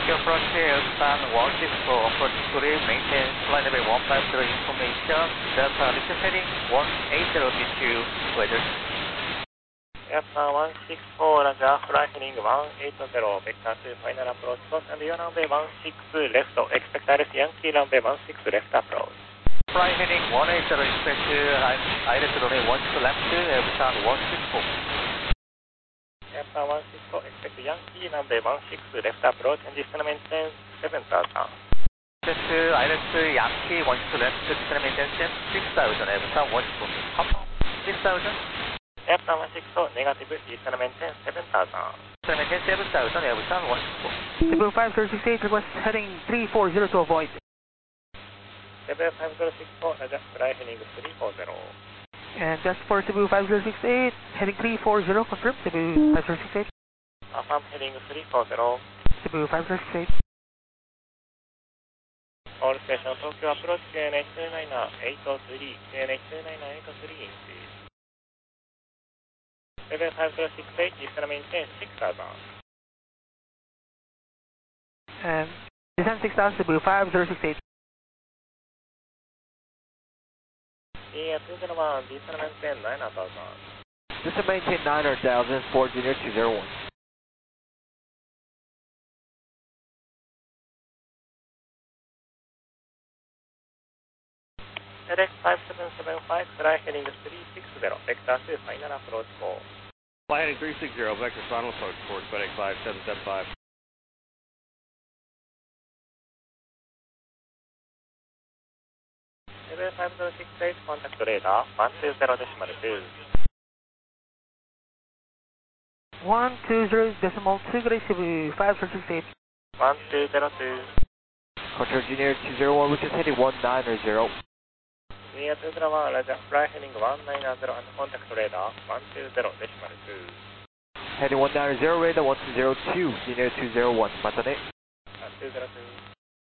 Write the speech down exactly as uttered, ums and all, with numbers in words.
Tokyo approach Elsan one six four, approach three, maintain flight level one five zero information, Delta Richard heading one eight zero to two, weather. Elsan one six four, Roger, fly heading one eight zero, vector two, final approach course, and your runway one six left, expect I R S Yankee runway one six left approach. Fly heading one eight zero, expect I R S runway one six left, Elsan one six four. Elsan one six four, expect Yankee runway one six left approach, and descend maintain seven thousand. Expect I R S Yankee one six left, descend maintain six thousand, Elsan one six four. How far? six thousand? Elsan one six four, negative, descend maintain seven thousand. Descend maintain seven thousand, Elsan one six four. Cebu five zero six eight, request heading three four zero to avoid. Cebu five zero six four, Roger, fly heading three four zero. And just for Cebu five zero six eight, heading three four zero, confirm, Cebu five zero six eight. Affirm, heading three four zero. Cebu five zero six eight. All station, Tokyo approach, Q N H two nine eight three, Q N H two nine eight three inches. Cebu five zero six eight, descend maintain six thousand. And descend six thousand, Cebu five zero six eight. Yeah, two zero one, descend maintain nine thousand. Descend maintain nine thousand, Ford Junior two zero one. L X five seven seven five, fly heading three six zero, vector two, final approach call. Fly heading three six zero, vector final approach towards FedEx five seven seven five. Cebu five zero six eight, contact radar, one two zero decimal two. one two zero decimal two, great, Cebu five zero six eight. one two zero two. Control Junior two zero one, which is heading one nine zero. Yeah, two zero one, Roger, fly heading one nine zero and contact radar, one two zero decimal two. Heading one nine zero, radar one two zero two, Junior two zero one, Matane. two zero two.